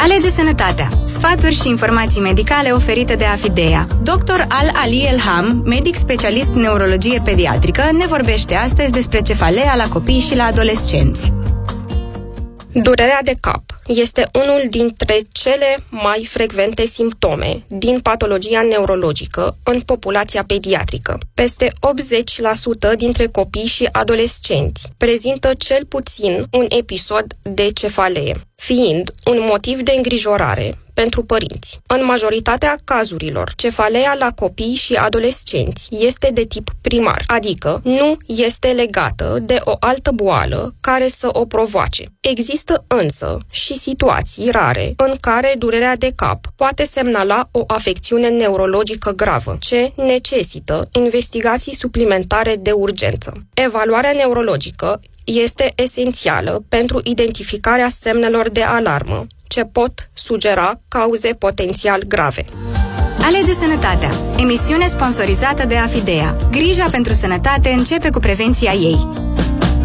Alege sănătatea. Sfaturi și informații medicale oferite de Afidea. Dr. Ali Elham, medic specialist în neurologie pediatrică, ne vorbește astăzi despre cefalea la copii și la adolescenți. Durerea de cap este unul dintre cele mai frecvente simptome din patologia neurologică în populația pediatrică. Peste 80% dintre copii și adolescenți prezintă cel puțin un episod de cefalee, fiind un motiv de îngrijorare pentru părinți. În majoritatea cazurilor, cefalea la copii și adolescenți este de tip primar, adică nu este legată de o altă boală care să o provoace. Există însă și situații rare în care durerea de cap poate semnala o afecțiune neurologică gravă, ce necesită investigații suplimentare de urgență. Evaluarea neurologică este esențială pentru identificarea semnelor de alarmă, ce pot sugera cauze potențial grave. Alege sănătatea. Emisiune sponsorizată de Afidea. Grija pentru sănătate începe cu prevenția ei.